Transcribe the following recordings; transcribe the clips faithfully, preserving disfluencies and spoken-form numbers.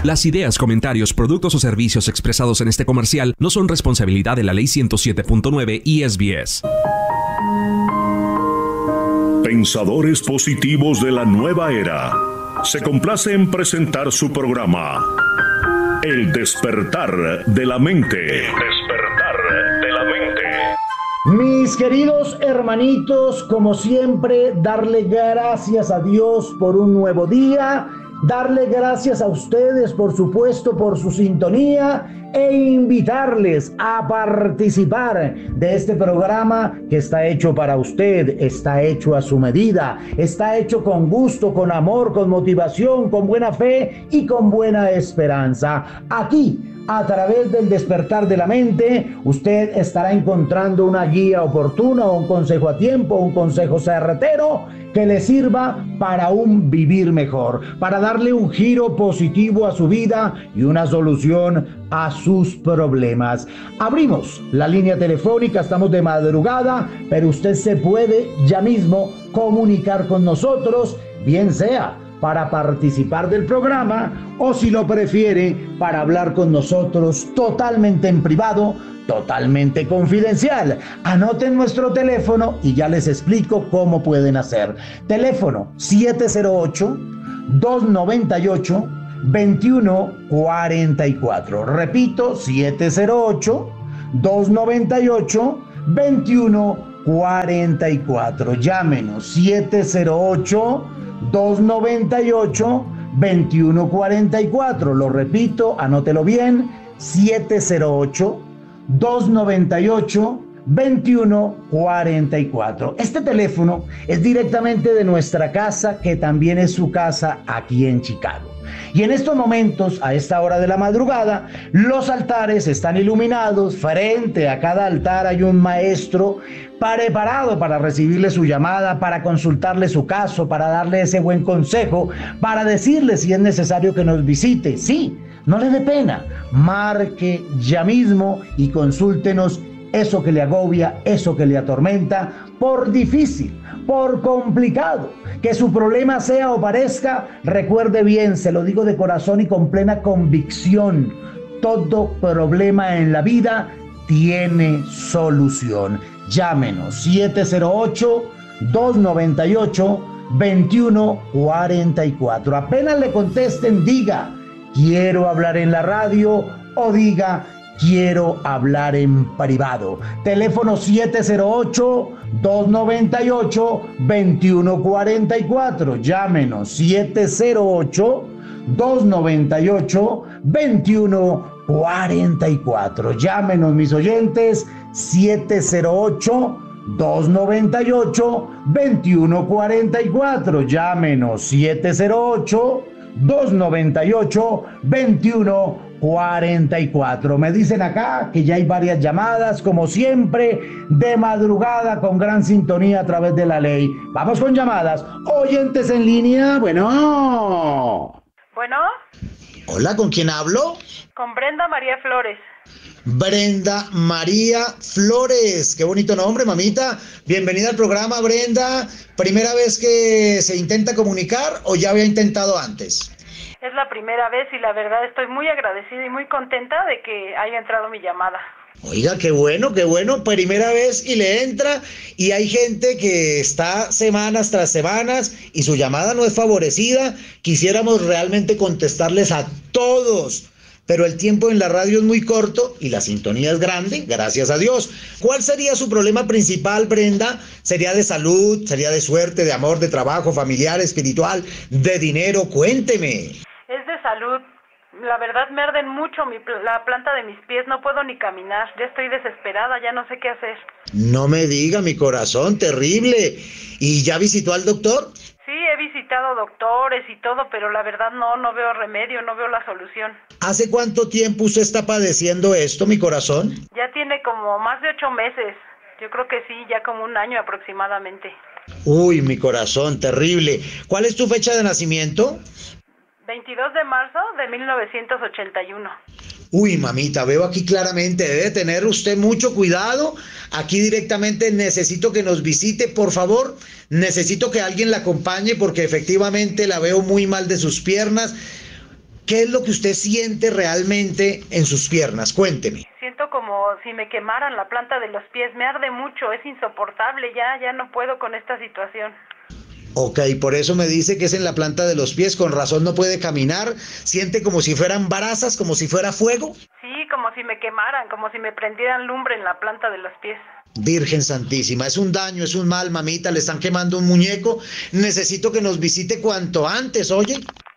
Las ideas, comentarios, productos o servicios expresados en este comercial no son responsabilidad de la Ley ciento siete punto nueve y S B S. Pensadores positivos de la nueva era. Se complace en presentar su programa El despertar de la mente. El despertar de la mente. Mis queridos hermanitos, como siempre, darle gracias a Dios por un nuevo día, darle gracias a ustedes, por supuesto, por su sintonía e invitarles a participar de este programa que está hecho para usted, está hecho a su medida, está hecho con gusto, con amor, con motivación, con buena fe y con buena esperanza. Aquí, a través del despertar de la mente, usted estará encontrando una guía oportuna, un consejo a tiempo, un consejo certero que le sirva para un vivir mejor, para darle un giro positivo a su vida y una solución a sus problemas. Abrimos la línea telefónica, estamos de madrugada, pero usted se puede ya mismo comunicar con nosotros, bien sea para participar del programa o, si lo prefiere, para hablar con nosotros totalmente en privado, totalmente confidencial. Anoten nuestro teléfono y ya les explico cómo pueden hacer. Teléfono siete cero ocho, dos nueve ocho, dos uno cuatro cuatro. Repito, siete cero ocho, dos nueve ocho, dos uno cuatro cuatro. Llámenos siete cero ocho, dos nueve ocho, dos uno cuatro cuatro. Lo repito, anótelo bien, siete cero ocho, dos nueve ocho, dos uno cuatro cuatro. Este teléfono es directamente de nuestra casa, que también es su casa aquí en Chicago. Y en estos momentos, a esta hora de la madrugada, los altares están iluminados. Frente a cada altar hay un maestro preparado para recibirle su llamada, para consultarle su caso, para darle ese buen consejo, para decirle si es necesario que nos visite. Sí, no le dé pena, marque ya mismo y consúltenos eso que le agobia, eso que le atormenta, por difícil, por complicado que su problema sea o parezca. Recuerde bien, se lo digo de corazón y con plena convicción, todo problema en la vida tiene solución. Llámenos siete cero ocho, dos nueve ocho, dos uno cuatro cuatro. Apenas le contesten, diga quiero hablar en la radio o diga quiero hablar en privado. Teléfono siete cero ocho, dos nueve ocho, dos uno cuatro cuatro. Llámenos siete cero ocho, dos nueve ocho, dos uno cuatro cuatro. Llámenos, mis oyentes, siete cero ocho, dos nueve ocho, dos uno cuatro cuatro. Llámenos siete cero ocho, dos nueve ocho, dos uno cuarenta y cuatro. Me dicen acá que ya hay varias llamadas, como siempre, de madrugada, con gran sintonía a través de la ley. Vamos con llamadas. Oyentes en línea, bueno. Bueno. Hola, ¿con quién hablo? Con Brenda María Flores. Brenda María Flores, qué bonito nombre, mamita. Bienvenida al programa, Brenda. ¿Primera vez que se intenta comunicar o ya había intentado antes? Es la primera vez y la verdad estoy muy agradecida y muy contenta de que haya entrado mi llamada. Oiga, qué bueno, qué bueno, primera vez y le entra, y hay gente que está semanas tras semanas y su llamada no es favorecida. Quisiéramos realmente contestarles a todos, pero el tiempo en la radio es muy corto y la sintonía es grande, gracias a Dios. ¿Cuál sería su problema principal, Brenda? ¿Sería de salud, sería de suerte, de amor, de trabajo, familiar, espiritual, de dinero? Cuénteme. Es de salud. La verdad me arden mucho mi, la planta de mis pies, no puedo ni caminar. Ya estoy desesperada, ya no sé qué hacer. No me diga, mi corazón, terrible. ¿Y ya visitó al doctor? Sí, he visitado doctores y todo, pero la verdad no, no veo remedio, no veo la solución. ¿Hace cuánto tiempo usted está padeciendo esto, mi corazón? Ya tiene como más de ocho meses. Yo creo que sí, ya como un año aproximadamente. Uy, mi corazón, terrible. ¿Cuál es tu fecha de nacimiento? veintidós de marzo de mil novecientos ochenta y uno. Uy, mamita, veo aquí claramente, debe tener usted mucho cuidado. Aquí directamente necesito que nos visite, por favor. Necesito que alguien la acompañe porque efectivamente la veo muy mal de sus piernas. ¿Qué es lo que usted siente realmente en sus piernas? Cuénteme. Siento como si me quemaran la planta de los pies, me arde mucho, es insoportable, ya, ya no puedo con esta situación. Ok, por eso me dice que es en la planta de los pies, con razón no puede caminar, siente como si fueran brasas, como si fuera fuego. Sí, como si me quemaran, como si me prendieran lumbre en la planta de los pies. Virgen Santísima, es un daño, es un mal, mamita, le están quemando un muñeco, necesito que nos visite cuanto antes, ¿oye?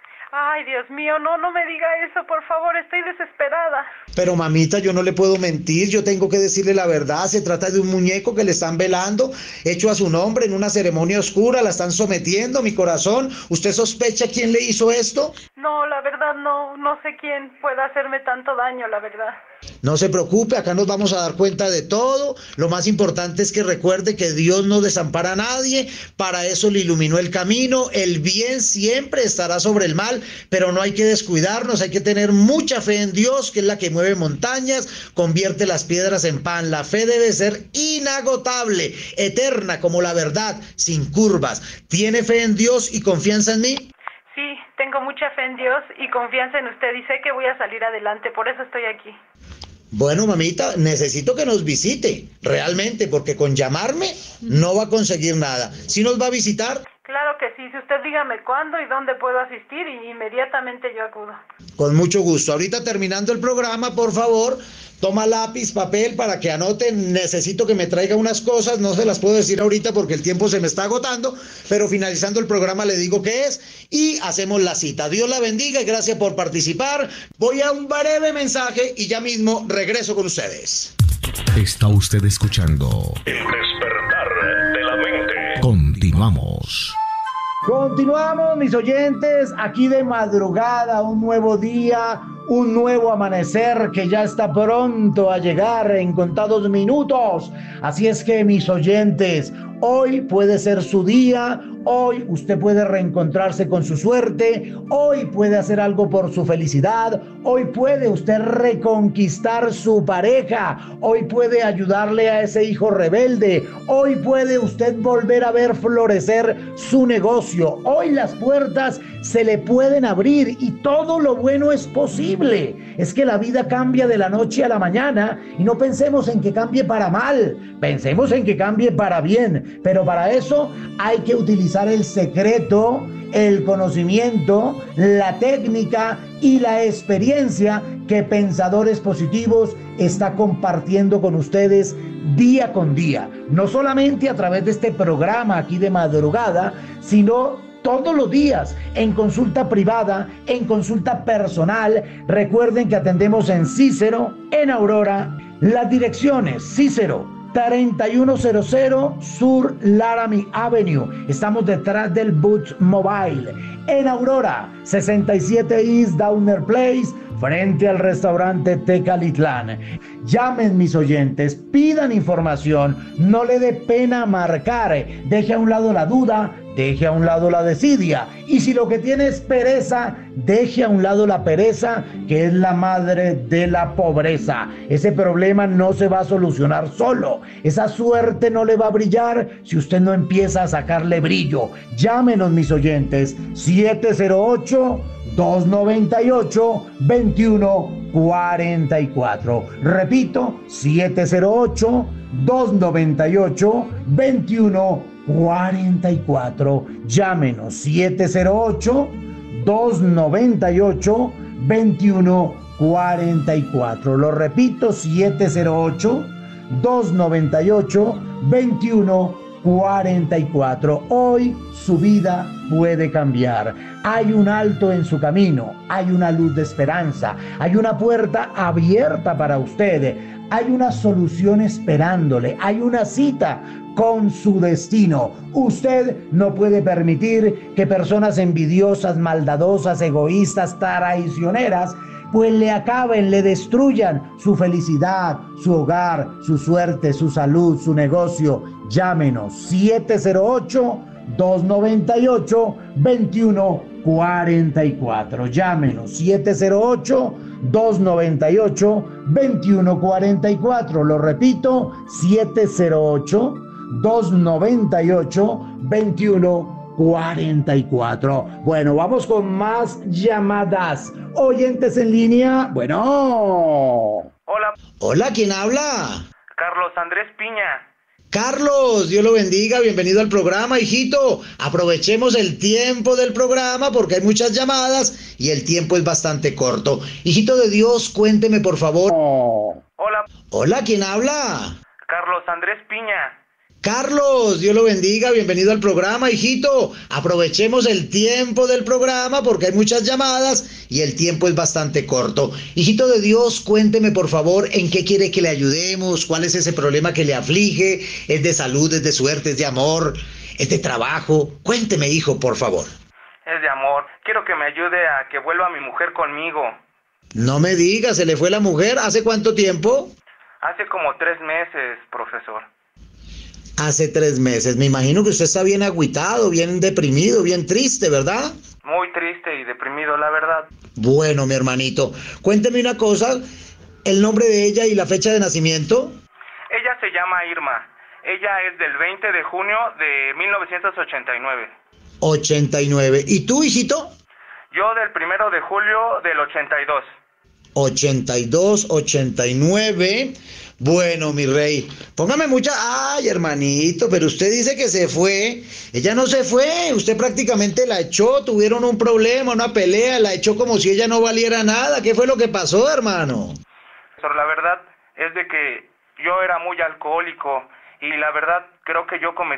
Ay, Dios mío, no, no me diga eso, por favor, estoy desesperada. Pero mamita, yo no le puedo mentir, yo tengo que decirle la verdad, se trata de un muñeco que le están velando, hecho a su nombre en una ceremonia oscura, la están sometiendo, mi corazón. ¿Usted sospecha quién le hizo esto? No, la verdad no, no sé quién pueda hacerme tanto daño, la verdad. No se preocupe, acá nos vamos a dar cuenta de todo. Lo más importante es que recuerde que Dios no desampara a nadie, para eso le iluminó el camino, el bien siempre estará sobre el mal, pero no hay que descuidarnos, hay que tener mucha fe en Dios, que es la que mueve montañas, convierte las piedras en pan. La fe debe ser inagotable, eterna como la verdad, sin curvas. ¿Tiene fe en Dios y confianza en mí? Sí, tengo mucha fe en Dios y confianza en usted y sé que voy a salir adelante, por eso estoy aquí. Bueno, mamita, necesito que nos visite, realmente, porque con llamarme no va a conseguir nada. ¿Sí nos va a visitar? Claro que sí, si usted dígame cuándo y dónde puedo asistir y inmediatamente yo acudo. Con mucho gusto. Ahorita terminando el programa, por favor, toma lápiz, papel para que anoten. Necesito que me traiga unas cosas, no se las puedo decir ahorita porque el tiempo se me está agotando, pero finalizando el programa le digo qué es y hacemos la cita. Dios la bendiga y gracias por participar. Voy a un breve mensaje y ya mismo regreso con ustedes. Está usted escuchando El despertar de la mente. Continuamos. Continuamos, mis oyentes, aquí de madrugada, un nuevo día, un nuevo amanecer que ya está pronto a llegar en contados minutos. Así es que, mis oyentes, hoy puede ser su día, hoy usted puede reencontrarse con su suerte, hoy puede hacer algo por su felicidad, hoy puede usted reconquistar su pareja, hoy puede ayudarle a ese hijo rebelde, hoy puede usted volver a ver florecer su negocio, hoy las puertas se le pueden abrir y todo lo bueno es posible. Es que la vida cambia de la noche a la mañana y no pensemos en que cambie para mal, pensemos en que cambie para bien, pero para eso hay que utilizar el secreto, el conocimiento, la técnica y la experiencia que Pensadores Positivos está compartiendo con ustedes día con día, no solamente a través de este programa aquí de madrugada, sino todos los días, en consulta privada, en consulta personal. Recuerden que atendemos en Cícero, en Aurora. Las direcciones: Cícero, treinta y uno cero cero Sur Laramie Avenue. Estamos detrás del Boots Mobile. En Aurora, sesenta y siete East Downer Place, frente al restaurante Tecalitlán. Llamen, mis oyentes, pidan información, no le dé pena marcar, deje a un lado la duda, deje a un lado la desidia, y si lo que tiene es pereza, deje a un lado la pereza, que es la madre de la pobreza. Ese problema no se va a solucionar solo, esa suerte no le va a brillar si usted no empieza a sacarle brillo. Llámenos, mis oyentes, siete cero ocho, dos nueve ocho, dos uno cuatro cuatro. Repito, siete cero ocho, dos nueve ocho, dos uno cuatro cuatro. Llámenos, siete cero ocho, dos nueve ocho, dos uno cuatro cuatro. Lo repito, siete cero ocho, dos nueve ocho, dos uno cuatro cuatro. Hoy su vida puede cambiar. Hay un alto en su camino, hay una luz de esperanza, hay una puerta abierta para usted, hay una solución esperándole, hay una cita con su destino. Usted no puede permitir que personas envidiosas, maldadosas, egoístas, traicioneras pues le acaben, le destruyan su felicidad, su hogar, su suerte, su salud, su negocio. Llámenos, siete cero ocho, dos nueve ocho, dos uno cuatro cuatro. Llámenos, siete cero ocho, dos nueve ocho, dos uno cuatro cuatro. Lo repito, siete cero ocho, dos nueve ocho, dos uno cuarenta y cuatro. Bueno, vamos con más llamadas. Oyentes en línea. Bueno. Hola. Hola, ¿quién habla? Carlos Andrés Piña. Carlos, Dios lo bendiga, bienvenido al programa, hijito. Aprovechemos el tiempo del programa porque hay muchas llamadas y el tiempo es bastante corto. Hijito de Dios, cuénteme por favor. Hola. Hola, ¿quién habla? Carlos Andrés Piña. Carlos, Dios lo bendiga, bienvenido al programa, hijito. Aprovechemos el tiempo del programa porque hay muchas llamadas y el tiempo es bastante corto. Hijito de Dios, cuénteme por favor en qué quiere que le ayudemos, cuál es ese problema que le aflige, es de salud, es de suerte, es de amor, es de trabajo. Cuénteme, hijo, por favor. Es de amor. Quiero que me ayude a que vuelva mi mujer conmigo. No me diga, ¿se le fue la mujer? ¿Hace cuánto tiempo? Hace como tres meses, profesor. Hace tres meses. Me imagino que usted está bien agüitado, bien deprimido, bien triste, ¿verdad? Muy triste y deprimido, la verdad. Bueno, mi hermanito, cuénteme una cosa, el nombre de ella y la fecha de nacimiento. Ella se llama Irma. Ella es del veinte de junio de mil novecientos ochenta y nueve. ochenta y nueve. ¿Y tú, hijito? Yo del primero de julio del ochenta y dos. ochenta y dos, ochenta y nueve. Bueno, mi rey, póngame mucha... Ay, hermanito, pero usted dice que se fue. Ella no se fue, usted prácticamente la echó, tuvieron un problema, una pelea, la echó como si ella no valiera nada. ¿Qué fue lo que pasó, hermano? Pero la verdad es de que yo era muy alcohólico y la verdad creo que yo cometí